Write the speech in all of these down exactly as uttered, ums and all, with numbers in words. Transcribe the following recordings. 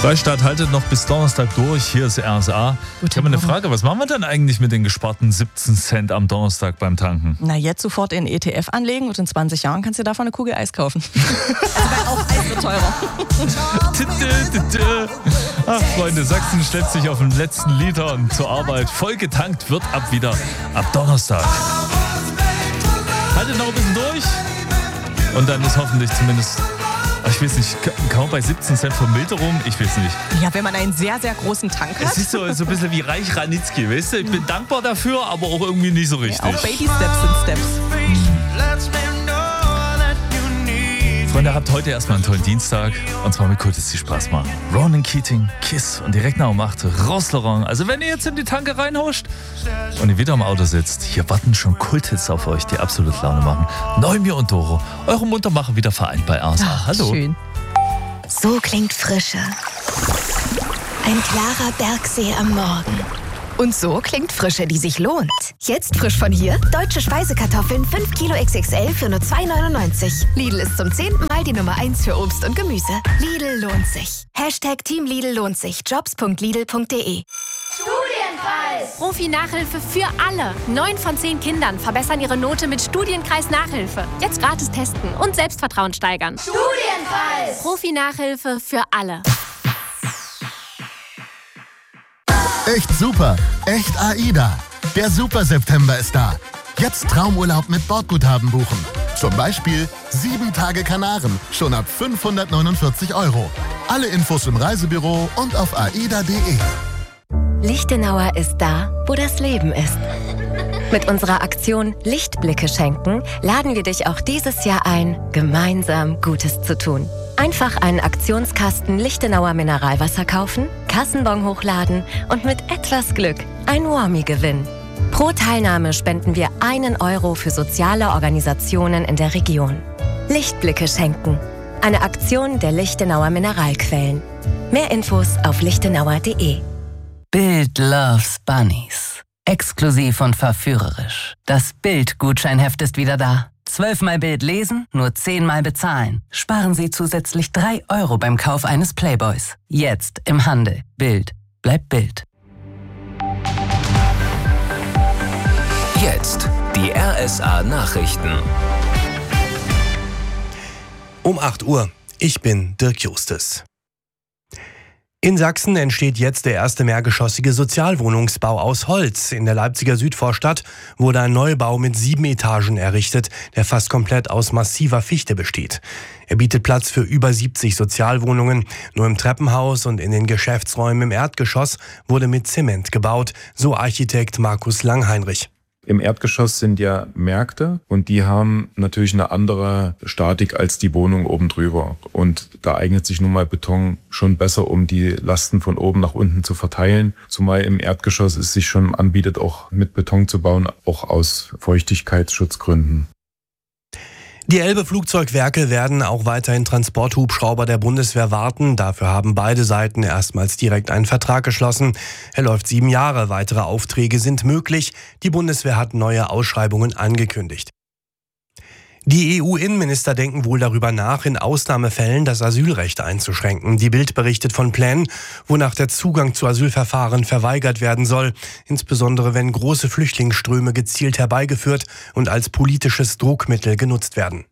Freistaat haltet noch bis Donnerstag durch. Hier ist R S A. Ich habe eine Frage. Was machen wir denn eigentlich mit den gesparten siebzehn Cent am Donnerstag beim Tanken? Na, jetzt sofort in E T F anlegen und in zwanzig Jahren kannst du davon eine Kugel Eis kaufen. Also weil auch Eis wird teurer. Ach, Freunde, Sachsen stellt sich auf den letzten Liter zur Arbeit. Voll getankt wird ab wieder ab Donnerstag. Haltet noch ein bisschen durch. Und dann ist hoffentlich zumindest... Ich weiß nicht, kaum bei siebzehn Cent Vermilderung, ich weiß nicht. Ja, wenn man einen sehr, sehr großen Tank hat. Es ist so, so ein bisschen wie Reich Ranitzky, weißt du? Ich bin dankbar dafür, aber auch irgendwie nicht so richtig. Ja, auch Baby Steps sind Steps. Freunde, habt heute erstmal einen tollen Dienstag. Und zwar mit Kult, dass die Spaß machen. Ronan Keating, Kiss und direkt nach um acht Roslerang. Also wenn ihr jetzt in die Tanke reinhauscht und ihr wieder im Auto sitzt, hier warten schon Kulthits auf euch, die absolut Laune machen. Neumir und Doro, eure Muntermacher wieder vereint bei R S A. Ach, hallo. Schön. So klingt Frische. Ein klarer Bergsee am Morgen. Und so klingt Frische, die sich lohnt. Jetzt frisch von hier, deutsche Speisekartoffeln fünf Kilo X X L für nur zwei neunundneunzig. Lidl ist zum zehnten Mal die Nummer eins für Obst und Gemüse. Lidl lohnt sich. Hashtag Team Lidl lohnt sich. Jobs punkt lidl punkt de. Studienkreis! Profi-Nachhilfe für alle. Neun von zehn Kindern verbessern ihre Note mit Studienkreis-Nachhilfe. Jetzt gratis testen und Selbstvertrauen steigern. Studienkreis! Profi-Nachhilfe für alle. Echt super, echt AIDA. Der Super-September ist da. Jetzt Traumurlaub mit Bordguthaben buchen. Zum Beispiel sieben Tage Kanaren, schon ab fünfhundertneunundvierzig Euro. Alle Infos im Reisebüro und auf aida punkt de. Lichtenauer ist da, wo das Leben ist. Mit unserer Aktion Lichtblicke schenken laden wir dich auch dieses Jahr ein, gemeinsam Gutes zu tun. Einfach einen Aktionskasten Lichtenauer Mineralwasser kaufen, Kassenbon hochladen und mit etwas Glück ein Warmie gewinnen. Pro Teilnahme spenden wir einen Euro für soziale Organisationen in der Region. Lichtblicke schenken. Eine Aktion der Lichtenauer Mineralquellen. Mehr Infos auf lichtenauer punkt de. Bild loves Bunnies. Exklusiv und verführerisch. Das Bild-Gutscheinheft ist wieder da. Zwölfmal Bild lesen, nur zehnmal bezahlen. Sparen Sie zusätzlich drei Euro beim Kauf eines Playboys. Jetzt im Handel. Bild. Bleibt Bild. Jetzt die R S A-Nachrichten. Um acht Uhr. Ich bin Dirk Justus. In Sachsen entsteht jetzt der erste mehrgeschossige Sozialwohnungsbau aus Holz. In der Leipziger Südvorstadt wurde ein Neubau mit sieben Etagen errichtet, der fast komplett aus massiver Fichte besteht. Er bietet Platz für über siebzig Sozialwohnungen. Nur im Treppenhaus und in den Geschäftsräumen im Erdgeschoss wurde mit Zement gebaut, so Architekt Markus Langheinrich. Im Erdgeschoss sind ja Märkte und die haben natürlich eine andere Statik als die Wohnung oben drüber. Und da eignet sich nun mal Beton schon besser, um die Lasten von oben nach unten zu verteilen. Zumal im Erdgeschoss es sich schon anbietet, auch mit Beton zu bauen, auch aus Feuchtigkeitsschutzgründen. Die Elbe-Flugzeugwerke werden auch weiterhin Transporthubschrauber der Bundeswehr warten. Dafür haben beide Seiten erstmals direkt einen Vertrag geschlossen. Er läuft sieben Jahre. Weitere Aufträge sind möglich. Die Bundeswehr hat neue Ausschreibungen angekündigt. Die E U-Innenminister denken wohl darüber nach, in Ausnahmefällen das Asylrecht einzuschränken. Die Bild berichtet von Plänen, wonach der Zugang zu Asylverfahren verweigert werden soll, insbesondere wenn große Flüchtlingsströme gezielt herbeigeführt und als politisches Druckmittel genutzt werden.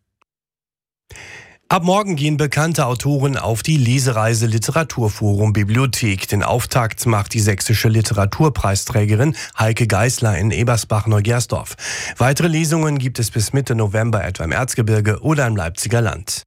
Ab morgen gehen bekannte Autoren auf die Lesereise Literaturforum Bibliothek. Den Auftakt macht die sächsische Literaturpreisträgerin Heike Geißler in Ebersbach-Neugersdorf. Weitere Lesungen gibt es bis Mitte November etwa im Erzgebirge oder im Leipziger Land.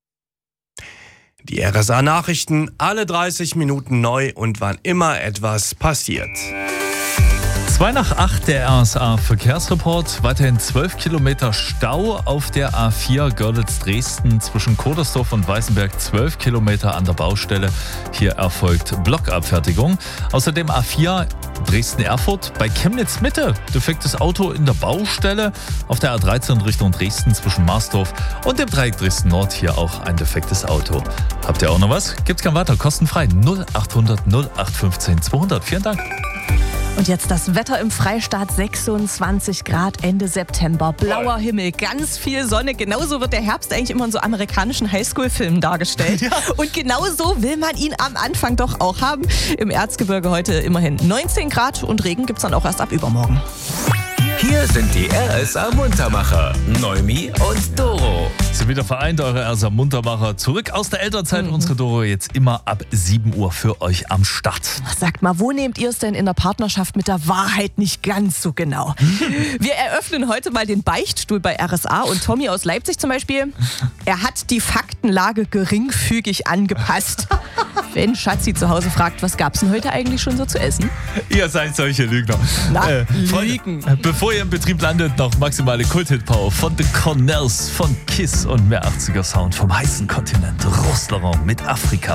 Die R S A-Nachrichten, alle dreißig Minuten neu und wann immer etwas passiert. Zwei nach acht der R S A-Verkehrsreport. Weiterhin zwölf Kilometer Stau auf der A vier Görlitz-Dresden zwischen Kodersdorf und Weißenberg. zwölf Kilometer an der Baustelle. Hier erfolgt Blockabfertigung. Außerdem A vier Dresden-Erfurt bei Chemnitz-Mitte. Defektes Auto in der Baustelle. Auf der A dreizehn Richtung Dresden zwischen Marsdorf und dem Dreieck Dresden-Nord hier auch ein defektes Auto. Habt ihr auch noch was? Gibt's gern weiter. Kostenfrei null acht hundert null acht fünfzehn zweihundert. Vielen Dank. Und jetzt das Wetter im Freistaat, sechsundzwanzig Grad Ende September, blauer Himmel, ganz viel Sonne. Genauso wird der Herbst eigentlich immer in so amerikanischen Highschool-Filmen dargestellt. Ja. Und genauso will man ihn am Anfang doch auch haben. Im Erzgebirge heute immerhin neunzehn Grad und Regen gibt es dann auch erst ab übermorgen. Hier sind die R S A Muntermacher, Noemi und Doro. Sind wieder vereint, eure R S A Muntermacher. Zurück aus der Elternzeit. Mhm. Unsere Doro jetzt immer ab sieben Uhr für euch am Start. Sagt mal, wo nehmt ihr es denn in der Partnerschaft mit der Wahrheit nicht ganz so genau? Wir eröffnen heute mal den Beichtstuhl bei R S A und Tommy aus Leipzig zum Beispiel, er hat die Faktenlage geringfügig angepasst. Wenn Schatzi zu Hause fragt, was gab's denn heute eigentlich schon so zu essen? Ihr seid solche Lügner. Na, äh, Lügen. Freunde, bevor ihr im Betrieb landet, noch maximale Kult-Hit-Power von The Cornells, von Kiss und mehr achtziger Sound vom heißen Kontinent. Rostlaurent mit Afrika.